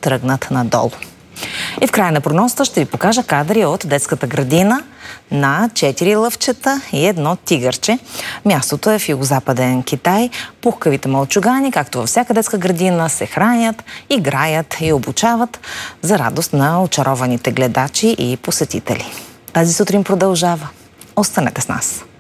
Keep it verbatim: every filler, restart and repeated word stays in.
тръгнат надолу. И в края на прогнозата ще ви покажа кадри от детската градина на четири лъвчета и едно тигърче. Мястото е в югозападен Китай. Пухкавите мълчугани, както във всяка детска градина, се хранят, играят и обучават за радост на очарованите гледачи и посетители. Тази сутрин продължава. Останете с нас!